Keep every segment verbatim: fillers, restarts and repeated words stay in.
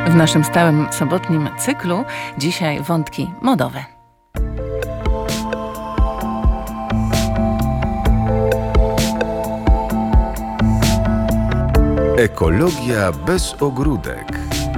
W naszym stałym sobotnim cyklu dzisiaj wątki modowe. Ekologia bez ogródek.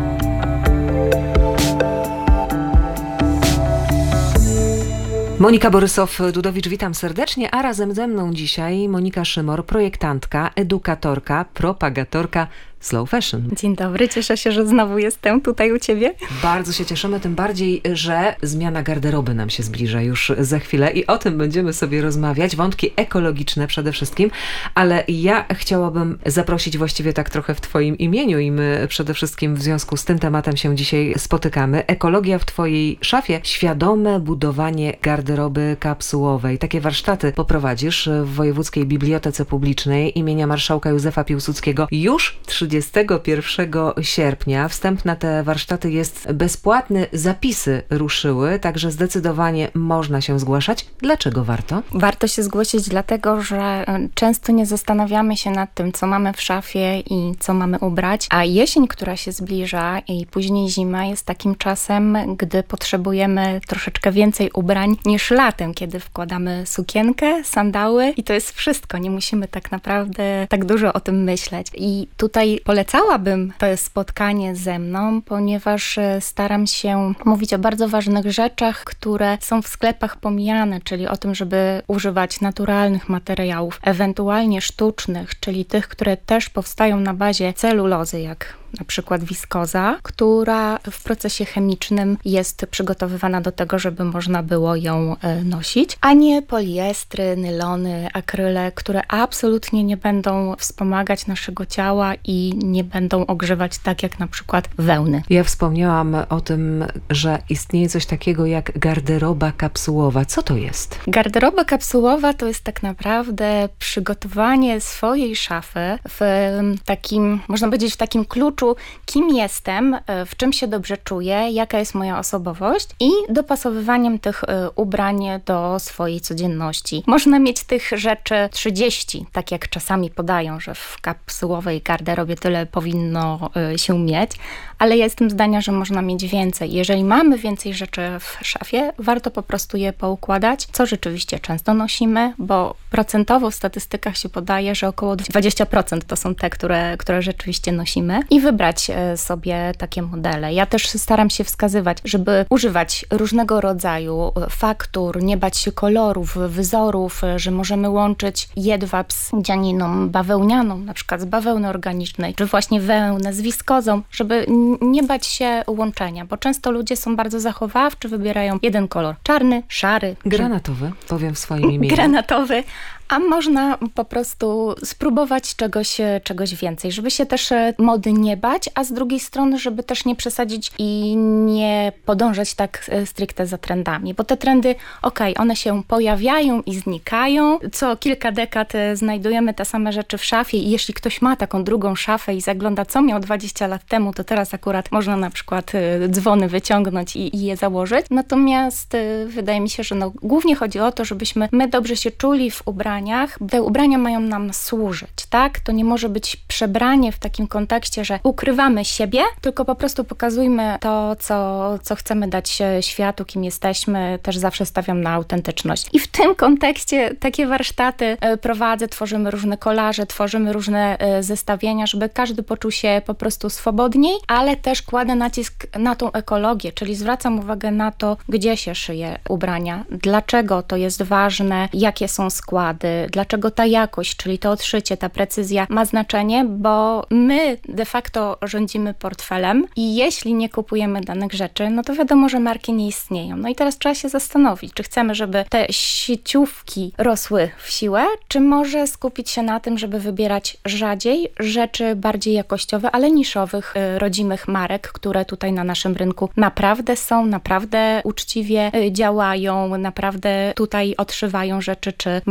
Monika Borysow-Dudowicz, witam serdecznie, a razem ze mną dzisiaj Monika Szymor, projektantka, edukatorka, propagatorka slow fashion. Dzień dobry, cieszę się, że znowu jestem tutaj u Ciebie. Bardzo się cieszymy, tym bardziej, że zmiana garderoby nam się zbliża już za chwilę i o tym będziemy sobie rozmawiać. Wątki ekologiczne przede wszystkim, ale ja chciałabym zaprosić właściwie tak trochę w Twoim imieniu i my przede wszystkim w związku z tym tematem się dzisiaj spotykamy. Ekologia w Twojej szafie, świadome budowanie garderoby kapsułowej. Takie warsztaty poprowadzisz w Wojewódzkiej Bibliotece Publicznej imienia Marszałka Józefa Piłsudskiego już trzydziestego pierwszego sierpnia. Wstęp na te warsztaty jest bezpłatny. Zapisy ruszyły, także zdecydowanie można się zgłaszać. Dlaczego warto? Warto się zgłosić dlatego, że często nie zastanawiamy się nad tym, co mamy w szafie i co mamy ubrać, a jesień, która się zbliża i później zima jest takim czasem, gdy potrzebujemy troszeczkę więcej ubrań niż latem, kiedy wkładamy sukienkę, sandały i to jest wszystko. Nie musimy tak naprawdę tak dużo o tym myśleć. I tutaj polecałabym to spotkanie ze mną, ponieważ staram się mówić o bardzo ważnych rzeczach, które są w sklepach pomijane, czyli o tym, żeby używać naturalnych materiałów, ewentualnie sztucznych, czyli tych, które też powstają na bazie celulozy, jak na przykład wiskoza, która w procesie chemicznym jest przygotowywana do tego, żeby można było ją nosić, a nie poliestry, nylony, akryle, które absolutnie nie będą wspomagać naszego ciała i nie będą ogrzewać tak jak na przykład wełny. Ja wspomniałam o tym, że istnieje coś takiego jak garderoba kapsułowa. Co to jest? Garderoba kapsułowa to jest tak naprawdę przygotowanie swojej szafy w takim, można powiedzieć, w takim kluczu, kim jestem, w czym się dobrze czuję, jaka jest moja osobowość i dopasowywaniem tych ubrań do swojej codzienności. Można mieć tych rzeczy trzydzieści, tak jak czasami podają, że w kapsułowej garderobie tyle powinno się mieć, ale ja jestem zdania, że można mieć więcej. Jeżeli mamy więcej rzeczy w szafie, warto po prostu je poukładać, co rzeczywiście często nosimy, bo procentowo w statystykach się podaje, że około dwadzieścia procent to są te, które, które rzeczywiście nosimy i wybrać sobie takie modele. Ja też staram się wskazywać, żeby używać różnego rodzaju faktur, nie bać się kolorów, wzorów, że możemy łączyć jedwab z dzianiną bawełnianą, na przykład z bawełny organicznej, czy właśnie wełnę z wiskozą, żeby nie bać się łączenia, bo często ludzie są bardzo zachowawczy, wybierają jeden kolor, czarny, szary. Granatowy, powiem w swoim imieniu. Granatowy. A można po prostu spróbować czegoś, czegoś więcej, żeby się też mody nie bać, a z drugiej strony, żeby też nie przesadzić i nie podążać tak stricte za trendami, bo te trendy, okej, okay, one się pojawiają i znikają. Co kilka dekad znajdujemy te same rzeczy w szafie i jeśli ktoś ma taką drugą szafę i zagląda, co miał dwadzieścia lat temu, to teraz akurat można na przykład dzwony wyciągnąć i, i je założyć. Natomiast wydaje mi się, że no, głównie chodzi o to, żebyśmy my dobrze się czuli w ubraniu. Te ubrania mają nam służyć, tak? To nie może być przebranie w takim kontekście, że ukrywamy siebie, tylko po prostu pokazujmy to, co, co chcemy dać światu, kim jesteśmy. Też zawsze stawiam na autentyczność. I w tym kontekście takie warsztaty prowadzę, tworzymy różne kolaże, tworzymy różne zestawienia, żeby każdy poczuł się po prostu swobodniej, ale też kładę nacisk na tą ekologię, czyli zwracam uwagę na to, gdzie się szyje ubrania, dlaczego to jest ważne, jakie są składy, dlaczego ta jakość, czyli to odszycie, ta precyzja ma znaczenie, bo my de facto rządzimy portfelem i jeśli nie kupujemy danych rzeczy, no to wiadomo, że marki nie istnieją. No i teraz trzeba się zastanowić, czy chcemy, żeby te sieciówki rosły w siłę, czy może skupić się na tym, żeby wybierać rzadziej rzeczy bardziej jakościowe, ale niszowych, rodzimych marek, które tutaj na naszym rynku naprawdę są, naprawdę uczciwie działają, naprawdę tutaj odszywają rzeczy, czy mają materiał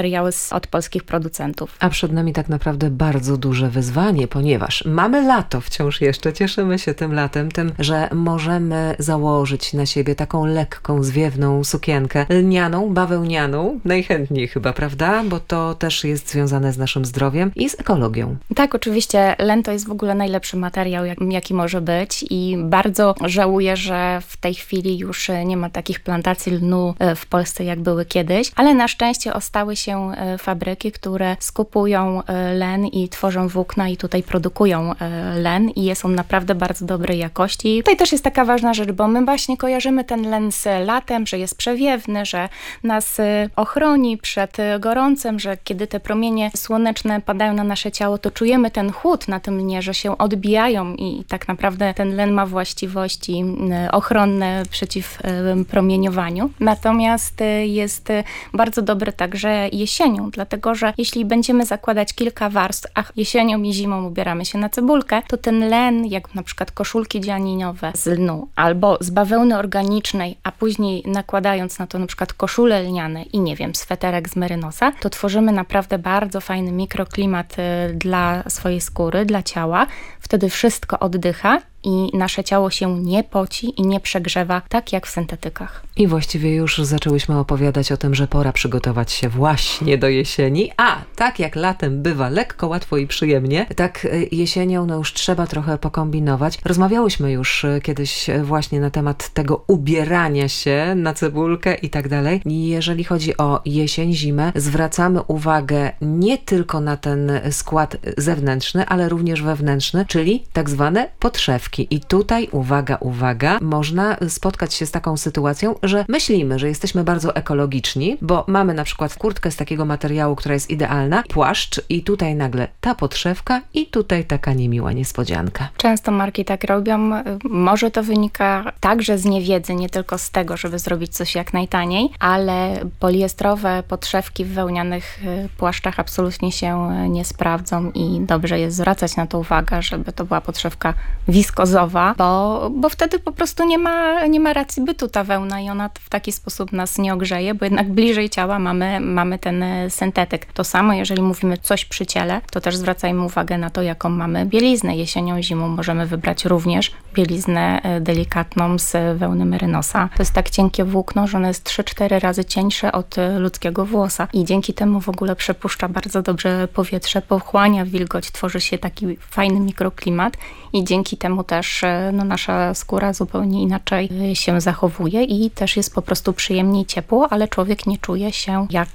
materiały z, od polskich producentów. A przed nami tak naprawdę bardzo duże wyzwanie, ponieważ mamy lato wciąż jeszcze, cieszymy się tym latem, tym, że możemy założyć na siebie taką lekką, zwiewną sukienkę lnianą, bawełnianą, najchętniej chyba, prawda? Bo to też jest związane z naszym zdrowiem i z ekologią. Tak, oczywiście len to jest w ogóle najlepszy materiał, jak, jaki może być i bardzo żałuję, że w tej chwili już nie ma takich plantacji lnu w Polsce, jak były kiedyś, ale na szczęście ostały się fabryki, które skupują len i tworzą włókna i tutaj produkują len i jest on naprawdę bardzo dobrej jakości. Tutaj też jest taka ważna rzecz, bo my właśnie kojarzymy ten len z latem, że jest przewiewny, że nas ochroni przed gorącem, że kiedy te promienie słoneczne padają na nasze ciało, to czujemy ten chłód na tym lnie, że się odbijają i tak naprawdę ten len ma właściwości ochronne przeciw promieniowaniu. Natomiast jest bardzo dobry także jesienią, dlatego że jeśli będziemy zakładać kilka warstw, a jesienią i zimą ubieramy się na cebulkę, to ten len, jak na przykład koszulki dzianinowe z lnu albo z bawełny organicznej, a później nakładając na to na przykład koszule lniane i nie wiem, sweterek z merynosa, to tworzymy naprawdę bardzo fajny mikroklimat dla swojej skóry, dla ciała. Wtedy wszystko oddycha i nasze ciało się nie poci i nie przegrzewa, tak jak w syntetykach. I właściwie już zaczęłyśmy opowiadać o tym, że pora przygotować się właśnie do jesieni, a tak jak latem bywa lekko, łatwo i przyjemnie, tak jesienią no już trzeba trochę pokombinować. Rozmawiałyśmy już kiedyś właśnie na temat tego ubierania się na cebulkę i tak dalej. Jeżeli chodzi o jesień, zimę, zwracamy uwagę nie tylko na ten skład zewnętrzny, ale również wewnętrzny, czyli tak zwane podszewki. I tutaj, uwaga, uwaga, można spotkać się z taką sytuacją, że myślimy, że jesteśmy bardzo ekologiczni, bo mamy na przykład kurtkę z takiego materiału, która jest idealna, płaszcz i tutaj nagle ta podszewka i tutaj taka niemiła niespodzianka. Często marki tak robią. Może to wynika także z niewiedzy, nie tylko z tego, żeby zrobić coś jak najtaniej, ale poliestrowe podszewki w wełnianych płaszczach absolutnie się nie sprawdzą i dobrze jest zwracać na to uwagę, żeby to była podszewka wiskozowa, bo, bo wtedy po prostu nie ma, nie ma racji bytu ta wełna i ona w taki sposób nas nie ogrzeje, bo jednak bliżej ciała mamy, mamy ten syntetyk. To samo, jeżeli mówimy coś przy ciele, to też zwracajmy uwagę na to, jaką mamy bieliznę. Jesienią, zimą możemy wybrać również bieliznę delikatną z wełny merynosa. To jest tak cienkie włókno, że ono jest trzy cztery razy cieńsze od ludzkiego włosa i dzięki temu w ogóle przepuszcza bardzo dobrze powietrze, pochłania wilgoć, tworzy się taki fajny mikroklimat i dzięki temu też no, nasza skóra zupełnie inaczej się zachowuje i też jest po prostu przyjemniej ciepło, ale człowiek nie czuje się jak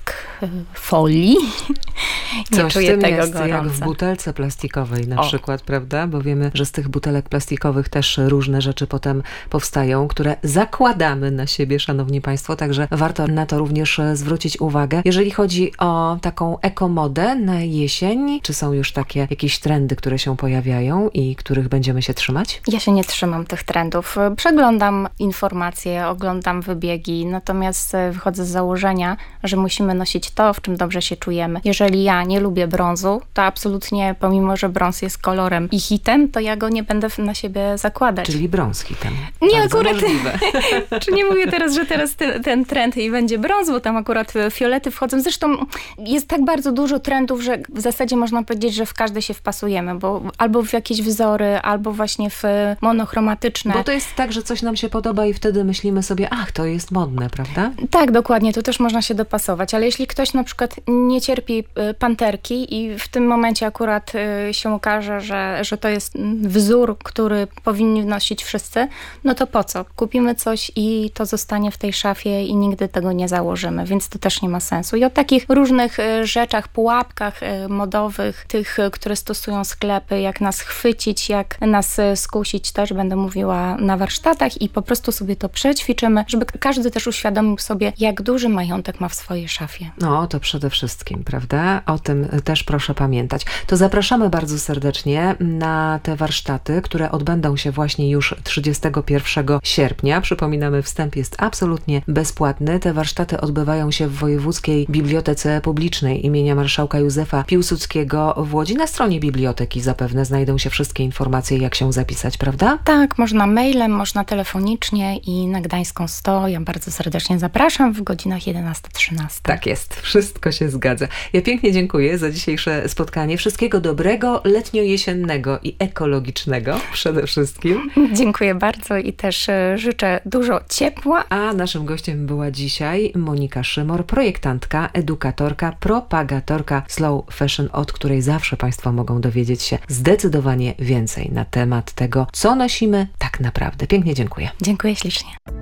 folii. Nie Coś czuje w tym tego jest gorąca. jak w butelce plastikowej na O. przykład, prawda? Bo wiemy, że z tych butelek plastikowych też różne rzeczy potem powstają, które zakładamy na siebie, szanowni państwo, także warto na to również zwrócić uwagę. Jeżeli chodzi o taką ekomodę na jesień, czy są już takie jakieś trendy, które się pojawiają i których będziemy się trzymać? Ja się nie trzymam tych trendów. Przeglądam informacje, oglądam wybiegi, natomiast wychodzę z założenia, że musimy nosić to, w czym dobrze się czujemy. Jeżeli ja nie lubię brązu, to absolutnie, pomimo że brąz jest kolorem i hitem, to ja go nie będę na siebie zakładać. Czyli brąz hitem. Nie, Bardzo akurat. możliwe. Czy nie mówię teraz, że teraz ten, ten trend i będzie brąz, bo tam akurat fiolety wchodzą. Zresztą jest tak bardzo dużo trendów, że w zasadzie można powiedzieć, że w każdy się wpasujemy, bo albo w jakieś wzory, albo właśnie w monochromatyczne. Bo to jest tak, że coś nam się podoba i wtedy myślimy sobie, ach, to jest modne, prawda? Tak, dokładnie, to też można się dopasować, ale jeśli ktoś na przykład nie cierpi panterki i w tym momencie akurat się okaże, że, że to jest wzór, który powinni nosić wszyscy, no to po co? Kupimy coś i to zostanie w tej szafie i nigdy tego nie założymy, więc to też nie ma sensu. I o takich różnych rzeczach, pułapkach modowych, tych, które stosują sklepy, jak nas chwycić, jak nas skusić, też będę mówiła na warsztatach i po prostu sobie to przećwiczymy, żeby każdy też uświadomił sobie, jak duży majątek ma w swojej szafie. No, to przede wszystkim, prawda? O tym też proszę pamiętać. To zapraszamy bardzo serdecznie na te warsztaty, które odbędą się właśnie już trzydziestego pierwszego sierpnia. Przypominamy, wstęp jest absolutnie bezpłatny. Te warsztaty odbywają się w Wojewódzkiej Bibliotece Publicznej imienia marszałka Józefa Piłsudskiego w Łodzi. Na stronie biblioteki zapewne znajdą się wszystkie informacje, jak się zapisać. zapisać, prawda? Tak, można mailem, można telefonicznie i na Gdańską sto. Ja bardzo serdecznie zapraszam w godzinach jedenasta trzynaście. Tak jest, wszystko się zgadza. Ja pięknie dziękuję za dzisiejsze spotkanie. Wszystkiego dobrego, letnio-jesiennego i ekologicznego przede wszystkim. Dziękuję bardzo i też e, życzę dużo ciepła. A naszym gościem była dzisiaj Monika Szymor, projektantka, edukatorka, propagatorka slow fashion, od której zawsze Państwo mogą dowiedzieć się zdecydowanie więcej na temat tego, co nosimy tak naprawdę. Pięknie dziękuję. Dziękuję ślicznie.